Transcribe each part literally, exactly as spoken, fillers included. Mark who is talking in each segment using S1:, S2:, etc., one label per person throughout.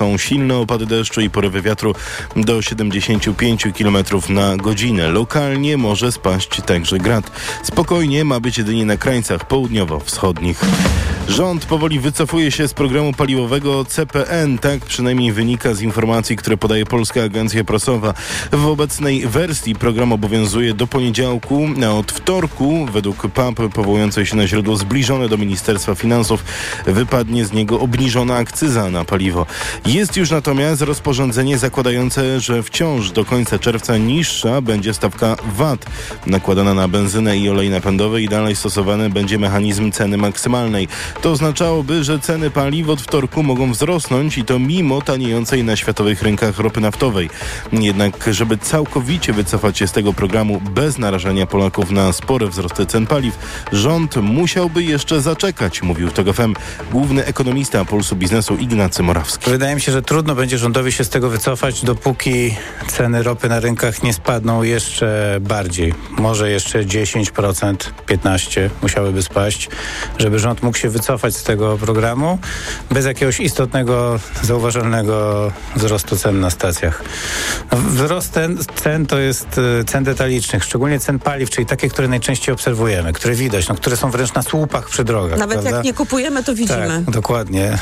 S1: Są silne opady deszczu i porywy wiatru do siedemdziesiąt pięć kilometrów na godzinę. Lokalnie może spaść także grad. Spokojnie ma być jedynie na krańcach południowo-wschodnich. Rząd powoli wycofuje się z programu paliwowego C P N. Tak przynajmniej wynika z informacji, które podaje Polska Agencja Prasowa. W obecnej wersji program obowiązuje do poniedziałku, a od wtorku, według P A P powołującej się na źródło zbliżone do Ministerstwa Finansów, wypadnie z niego obniżona akcyza na paliwo. Jest już natomiast rozporządzenie zakładające, że wciąż do końca czerwca niższa będzie stawka V A T nakładana na benzynę i olej napędowy i dalej stosowany będzie mechanizm ceny maksymalnej. To oznaczałoby, że ceny paliw od wtorku mogą wzrosnąć i to mimo taniejącej na światowych rynkach ropy naftowej. Jednak, żeby całkowicie wycofać się z tego programu bez narażania Polaków na spore wzrosty cen paliw, rząd musiałby jeszcze zaczekać, mówił w TOK F M główny ekonomista Pulsu Biznesu Ignacy Morawski.
S2: Wydaje mi się, że trudno będzie rządowi się z tego wycofać, dopóki ceny ropy na rynkach nie spadną jeszcze bardziej. Może jeszcze dziesięć procent, piętnaście procent musiałyby spaść, żeby rząd mógł się wycofać z tego programu bez jakiegoś istotnego, zauważalnego wzrostu cen na stacjach. No, wzrost cen, cen to jest cen detalicznych, szczególnie cen paliw, czyli takie, które najczęściej obserwujemy, które widać, no, które są wręcz na słupach przy drogach.
S3: Nawet
S2: prawda?
S3: Jak nie kupujemy, to widzimy.
S2: Tak, dokładnie.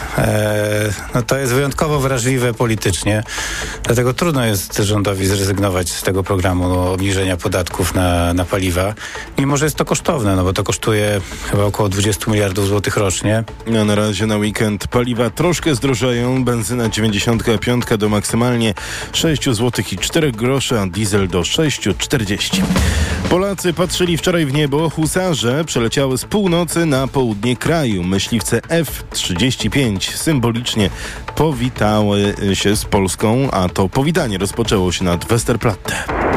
S2: E, no to jest wyjątkowo wrażliwe politycznie, dlatego trudno jest rządowi zrezygnować z tego programu obniżenia podatków na, na paliwa, mimo że jest to kosztowne, no bo to kosztuje chyba około dwadzieścia miliardów złotych rocznie.
S1: A na razie na weekend paliwa troszkę zdrożeją. Benzyna dziewięćdziesiątka piątka do maksymalnie sześć złotych i cztery grosze, a diesel do sześć czterdzieści. Polacy patrzyli wczoraj w niebo. Husarze przeleciały z północy na południe kraju. Myśliwce F trzydzieści pięć symbolicznie powitały się z Polską, a to powitanie rozpoczęło się nad Westerplatte.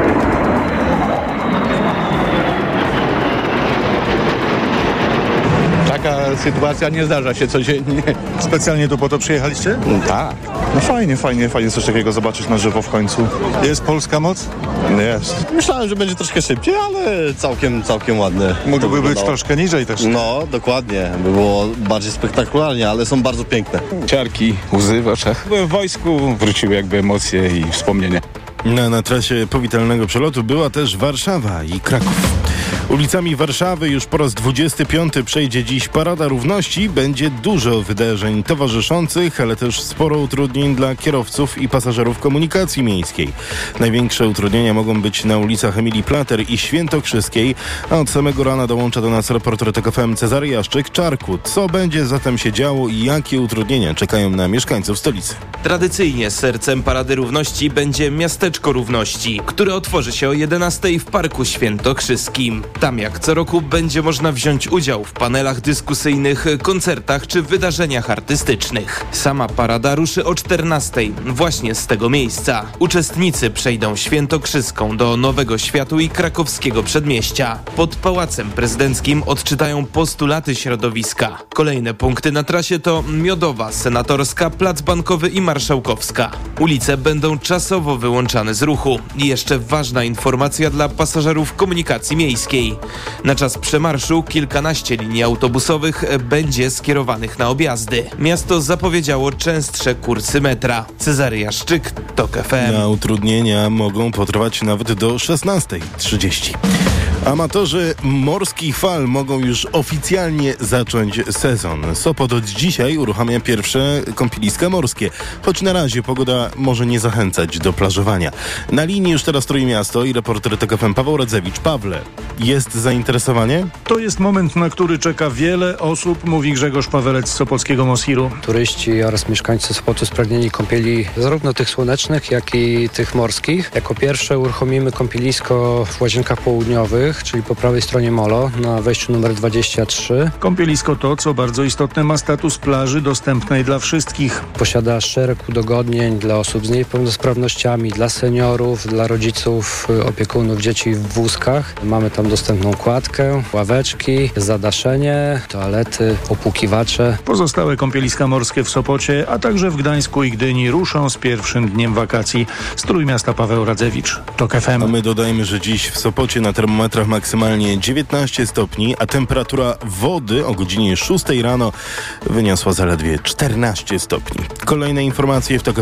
S4: Taka sytuacja nie zdarza się codziennie.
S5: Specjalnie tu po to przyjechaliście?
S4: No tak.
S5: No fajnie, fajnie, fajnie coś takiego zobaczyć na żywo w końcu. Jest polska moc?
S4: Jest. Myślałem, że będzie troszkę szybciej, ale całkiem, całkiem ładne.
S5: Mogłoby być troszkę niżej też.
S4: No, dokładnie. By było bardziej spektakularnie, ale są bardzo piękne.
S6: Ciarki, łzy w oczach. Byłem w wojsku, wróciły jakby emocje i wspomnienia.
S1: Na, na trasie powitalnego przelotu była też Warszawa i Kraków. Ulicami Warszawy już po raz dwudziesty piąty przejdzie dziś Parada Równości. Będzie dużo wydarzeń towarzyszących, ale też sporo utrudnień dla kierowców i pasażerów komunikacji miejskiej. Największe utrudnienia mogą być na ulicach Emilii Plater i Świętokrzyskiej, a od samego rana dołącza do nas reporter TOK F M Cezary Jaszczyk-Czarku. Co będzie zatem się działo i jakie utrudnienia czekają na mieszkańców stolicy?
S7: Tradycyjnie sercem Parady Równości będzie Miasteczko Równości, które otworzy się o jedenastej w Parku Świętokrzyskim. Tam jak co roku będzie można wziąć udział w panelach dyskusyjnych, koncertach czy wydarzeniach artystycznych. Sama parada ruszy o czternastej, właśnie z tego miejsca. Uczestnicy przejdą Świętokrzyską do Nowego Światu i krakowskiego przedmieścia. Pod Pałacem Prezydenckim odczytają postulaty środowiska. Kolejne punkty na trasie to Miodowa, Senatorska, Plac Bankowy i Marszałkowska. Ulice będą czasowo wyłączane z ruchu. I jeszcze ważna informacja dla pasażerów komunikacji miejskiej. Na czas przemarszu kilkanaście linii autobusowych będzie skierowanych na objazdy. Miasto zapowiedziało częstsze kursy metra. Cezary Jaszczyk, TOK F M.
S1: Na utrudnienia mogą potrwać nawet do szesnastej trzydzieści. Amatorzy morskich fal mogą już oficjalnie zacząć sezon. Sopot od dzisiaj uruchamia pierwsze kąpieliska morskie, choć na razie pogoda może nie zachęcać do plażowania. Na linii już teraz Trójmiasto i reporter TOK F M Paweł Radzewicz. Pawle, jest zainteresowanie?
S5: To jest moment, na który czeka wiele osób, mówi Grzegorz Pawelec z Sopockiego Moshiru.
S8: Turyści oraz mieszkańcy Sopotu spragnieni kąpieli zarówno tych słonecznych, jak i tych morskich. Jako pierwsze uruchomimy kąpielisko w Łazienkach Południowych, czyli po prawej stronie molo, na wejściu numer dwadzieścia trzy.
S5: Kąpielisko to, co bardzo istotne, ma status plaży dostępnej dla wszystkich.
S8: Posiada szereg udogodnień dla osób z niepełnosprawnościami, dla seniorów, dla rodziców, opiekunów dzieci w wózkach. Mamy tam dostępną kładkę, ławeczki, zadaszenie, toalety, opłukiwacze.
S5: Pozostałe kąpieliska morskie w Sopocie, a także w Gdańsku i Gdyni ruszą z pierwszym dniem wakacji. Z Trójmiasta Paweł Radzewicz, TOK F M.
S1: A my dodajmy, że dziś w Sopocie na termometrach Tatrach maksymalnie dziewiętnaście stopni, a temperatura wody o godzinie szóstej rano wyniosła zaledwie czternaście stopni. Kolejne informacje w TOK